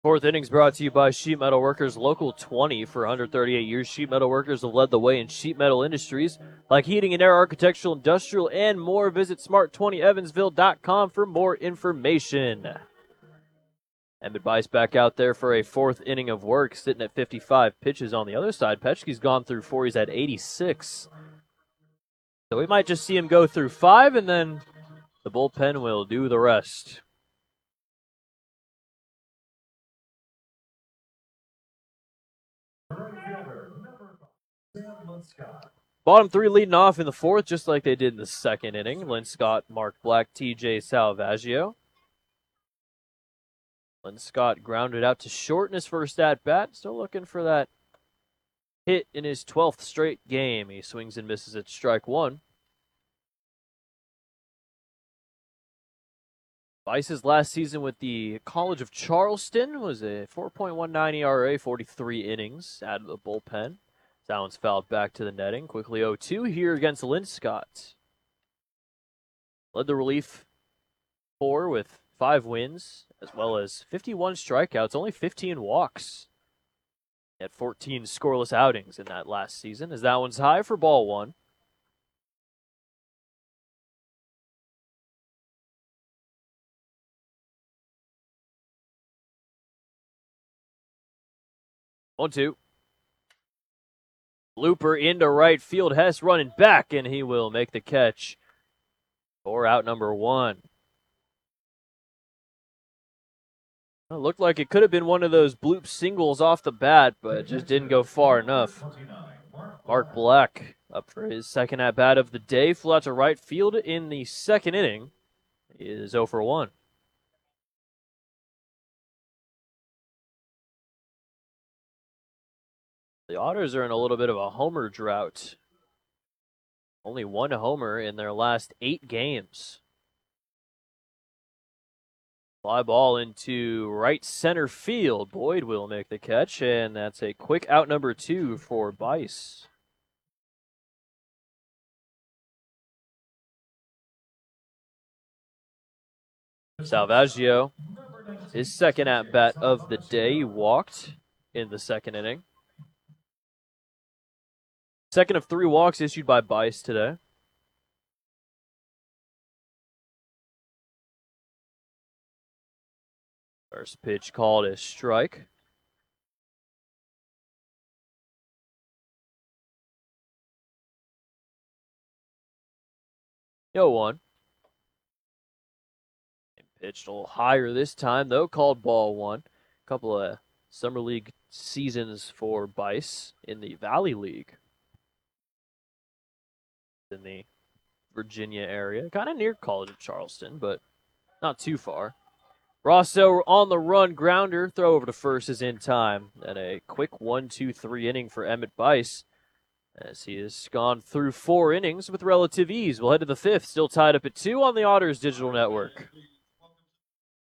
Fourth innings brought to you by Sheet Metal Workers Local 20. For 138 years, Sheet Metal Workers have led the way in sheet metal industries like heating and air, architectural, industrial, and more. Visit smart20evansville.com for more information. Emmett Bice back out there for a fourth inning of work, sitting at 55 pitches on the other side. Petchke's gone through 4. He's at 86. So we might just see him go through 5, and then the bullpen will do the rest. Bottom 3 leading off in the fourth, just like they did in the second inning. Linscott, Mark Black, TJ Salvaggio. Linscott grounded out to short in his first at-bat. Still looking for that hit in his 12th straight game. He swings and misses at strike one. Bice's last season with the College of Charleston was a 4.19 ERA, 43 innings out of the bullpen. That one's fouled back to the netting. Quickly 0-2 here against Linscott. Led the relief 4 with 5 wins, as well as 51 strikeouts, only 15 walks. He had 14 scoreless outings in that last season, as that one's high for ball 1. On 2. Looper into right field. Hess running back, and he will make the catch for out number 1. It looked like it could have been one of those bloop singles off the bat, but it just didn't go far enough. Mark Black up for his second at-bat of the day. Flew out to right field in the second inning. He is 0 for 1. The Otters are in a little bit of a homer drought. Only 1 homer in their last 8 games. Fly ball into right center field. Boyd will make the catch, and that's a quick out number 2 for Bice. Salvaggio, his second at-bat of the day. He walked in the second inning. Second of 3 walks issued by Bice today. First pitch called a strike. Yo, 1. Pitched a little higher this time, though. Called ball 1. A couple of Summer League seasons for Bice in the Valley League. In the Virginia area. Kind of near College of Charleston, but not too far. Rosso on the run, grounder, throw over to first is in time. And a quick 1-2-3 inning for Emmett Bice, as he has gone through 4 innings with relative ease. We'll head to the 5th, still tied up at 2 on the Otters Digital Network.